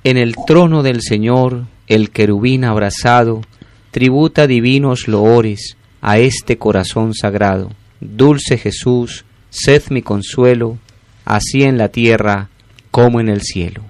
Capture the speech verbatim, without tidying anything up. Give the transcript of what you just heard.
En el trono del Señor, el querubín abrazado, tributa divinos loores a este corazón sagrado. Dulce Jesús, sed mi consuelo, así en la tierra como en el cielo.